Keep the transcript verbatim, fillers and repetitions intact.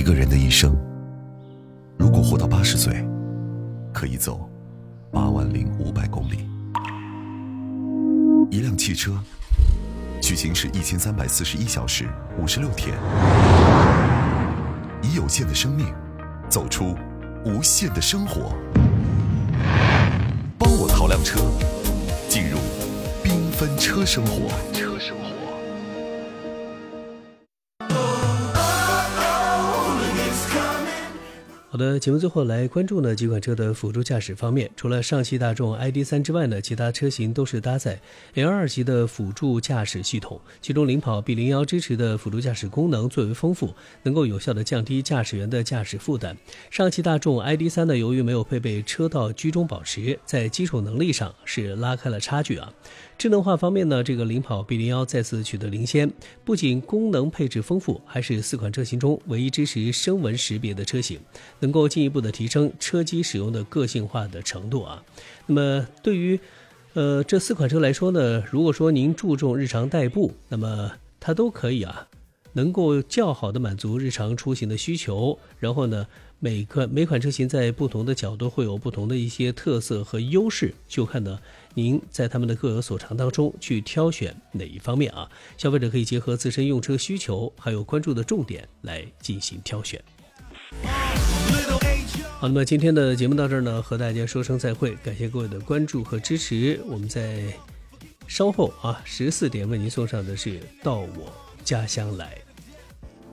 个人的一生，如果活到八十岁，可以走八万零五百公里。一辆汽车去行驶一千三百四十一小时五十六天，以有限的生命走出无限的生活。帮我淘辆车，进入缤纷车生活。车生活。 好的，节目最后来关注呢几款车的辅助驾驶方面。除了上汽大众 I D 三 之外呢，其他车型都是搭载 L 二 级的辅助驾驶系统，其中领跑 B 零一 支持的辅助驾驶功能最为丰富，能够有效的降低驾驶员的驾驶负担。上汽大众 I D 三 呢，由于没有配备车道居中保持，在基础能力上是拉开了差距啊。智能化方面呢，这个领跑 B 零一 再次取得领先，不仅功能配置丰富，还是四款车型中唯一支持声纹识别的车型，能够进一步的提升车机使用的个性化的程度啊。那么对于呃这四款车来说呢，如果说您注重日常代步，那么它都可以啊，能够较好的满足日常出行的需求。然后呢，每个每款车型在不同的角度会有不同的一些特色和优势，就看呢您在他们的各有所长当中去挑选哪一方面啊。消费者可以结合自身用车需求还有关注的重点来进行挑选。好，那么今天的节目到这儿呢，和大家说声再会，感谢各位的关注和支持。我们在稍后啊十四点为您送上的是《到我家乡来》。